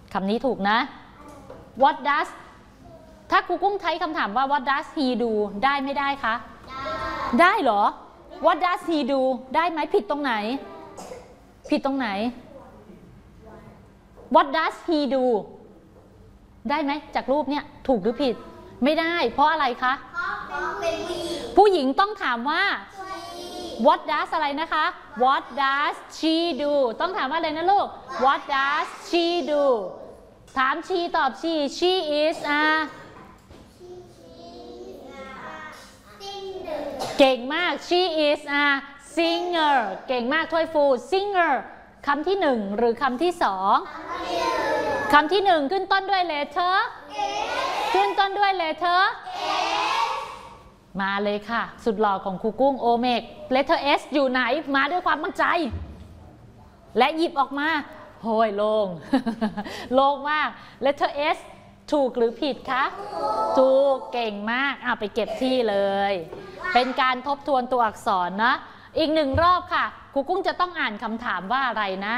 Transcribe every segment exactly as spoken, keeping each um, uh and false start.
คำนี้ถูกนะ what does ถ้าครูกุ้งใช้คำถามว่า what does he do ได้ไม่ได้คะได้ได้เหรอ what does he do ได้ไหมผิดตรงไหนผิดตรงไหน what does he do ได้ไหมจากรูปเนี่ยถูกหรือผิดไม่ได้เพราะอะไรคะผู้หญิงต้องถามว่า what does อะไรนะคะ what does she do ต้องถามว่าอะไรนะลูก what does she do ถาม she ตอบ she she is a เก่งมาก she is a singer เก่งมากถ้วยฟู singer คำที่หนึ่งหรือคำที่สองคำที่หนึ่งขึ้นต้นด้วย letter ขึ้นต้นด้วย letter มาเลยค่ะสุดหล่อของครูกุ้งโอเมก letter S อยู่ไหนมาด้วยความมั่นใจและหยิบออกมาโหยโล่ง โล่งมาก letter S ถูกหรือผิดคะถูกเก่งมากเอาไปเก็บที่เลยเป็นการทบทวนตัวอักษรนะอีกหนึ่งรอบค่ะครูกุ้งจะต้องอ่านคำถามว่าอะไรนะ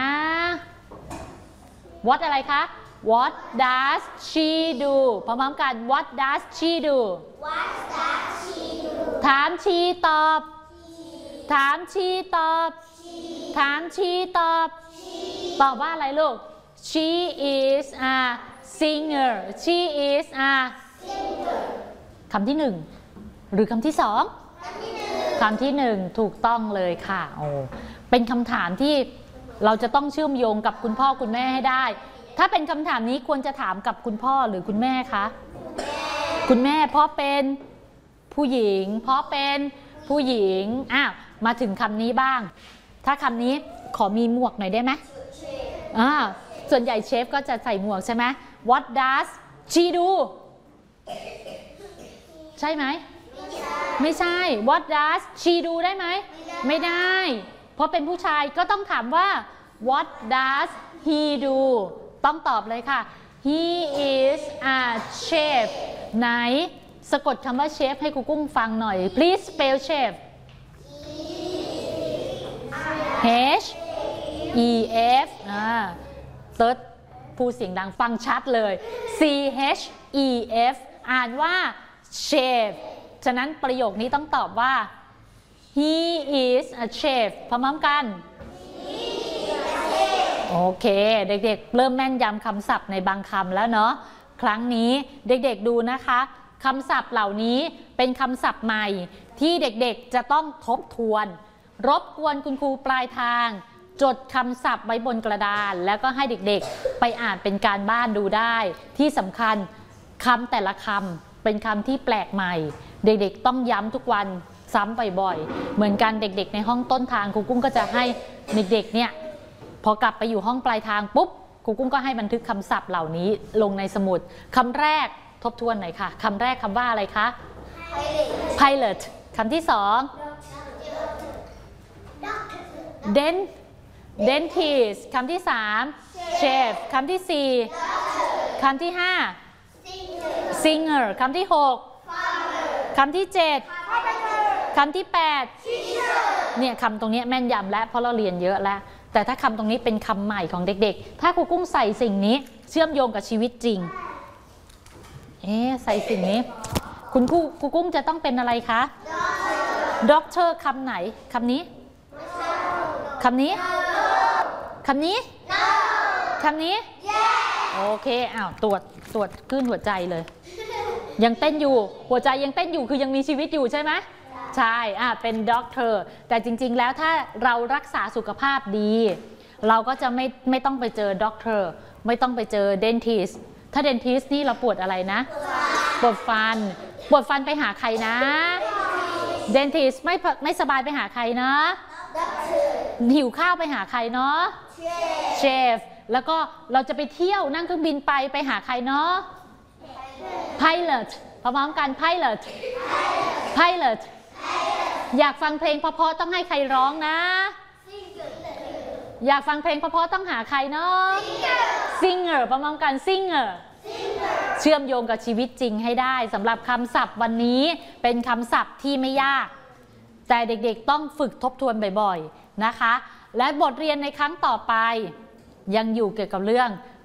what อะไรคะ what does she do พร้อมๆกัน what does she do What does she do ถามชีตอบถามชีตอบถามชีตอบตอบว่าอะไรลูก she is a singer she is a singer คำที่หนึ่งหรือคำที่สองคำที่หนึ่งถูกต้องเลยค่ะโอ้เป็นคำถามที่เราจะต้องเชื่อมโยงกับคุณพ่อคุณแม่ให้ได้ถ้าเป็นคำถามนี้ควรจะถามกับคุณพ่อหรือคุณแม่คะคุณแม่เพราะเป็นผู้หญิงเพราะเป็นผู้หญิงอ้าวมาถึงคำนี้บ้างถ้าคำนี้ขอมีหมวกหน่อยได้ไหมอ่าส่วนใหญ่เชฟก็จะใส่หมวกใช่ไหม What does she do ใช่ไหมไม่ใช่ What does she do ได้ไหมไม่ได้เพราะเป็นผู้ชายก็ต้องถามว่า What does he do ต้องตอบเลยค่ะ He is a chef ไหนสะกดคำว่าเชฟให้ครูกุ้งฟังหน่อย Please spell chef H E F อ่าเติร์ดพูดเสียงดังฟังชัดเลย C H E F อ่านว่า chef ฉะนั้นประโยคนี้ต้องตอบว่า He is a chef พร้อมๆกันโอเคเด็กๆเริ่มแม่นยำคำศัพท์ในบางคำแล้วเนาะครั้งนี้เด็กๆดูนะคะคำศัพท์เหล่านี้เป็นคำศัพท์ใหม่ที่เด็กๆจะต้องทบทวนรบกวนคุณครูปลายทางจดคำศัพท์ไว้บนกระดานแล้วก็ให้เด็กๆไปอ่านเป็นการบ้านดูได้ที่สำคัญคำแต่ละคำเป็นคำที่แปลกใหม่เด็กๆต้องย้ำทุกวันซ้ำบ่อยๆเหมือนกันเด็กๆในห้องต้นทางครูกุ้งก็จะให้เด็กๆเนี่ยพอกลับไปอยู่ห้องปลายทางปุ๊บครูกุ้งก็ให้บันทึกคำศัพท์เหล่านี้ลงในสมุดคำแรกทบทวนหน่อยค่ะคำแรกคำว่าอะไรคะ pilot คำที่สอง dent dentist คำที่สาม chef คำที่สี่คำที่ห้า singer คำที่หกคำที่เจ็ดคำที่แปดเนี่ยคำตรงนี้แม่นยำแล้วเพราะเราเรียนเยอะแล้วแต่ถ้าคำตรงนี้เป็นคำใหม่ของเด็กๆถ้าครูกุ้งใส่สิ่งนี้เชื่อมโยงกับชีวิตจริงเอ๊ะใส่สิ่งนี้คุณครูครูกุ้งจะต้องเป็นอะไรคะด็อกเตอร์คำไหนคำนี้คำนี้คำนี้คำนี้โอเคอ้าวตรวจตรวจคลื่นหัวใจเลยยังเต้นอยู่หัวใจยังเต้นอยู่คือยังมีชีวิตอยู่ใช่ไหมใช่อ่ะเป็นด็อกเตอร์แต่จริงๆแล้วถ้าเรารักษาสุขภาพดีเราก็จะไม่ไม่ต้องไปเจอด็อกเตอร์ไม่ต้องไปเจอเดนทิสถ้าเดนทิสนี่เราปวดอะไรนะปวดฟันปวดฟันไปหาใครนะเดนทิสไม่ไม่สบายไปหาใครนะหิวข้าวไปหาใครเนาะเชฟแล้วก็เราจะไปเที่ยวนั่งเครื่องบินไปไปหาใครเนาะ pilot พร้อมๆกัน pilot pilot อยากฟังเพลงเพราะๆต้องให้ใครร้องนะอยากฟังเพลงเพราะๆต้องหาใครเนาะ singer พร้อมๆกัน singer เชื่อมโยงกับชีวิตจริงให้ได้สำหรับคำศัพท์วันนี้เป็นคำศัพท์ที่ไม่ยากแต่เด็กๆต้องฝึกทบทวนบ่อยๆนะคะและบทเรียนในครั้งต่อไปยังอยู่เกี่ยวกับเรื่อง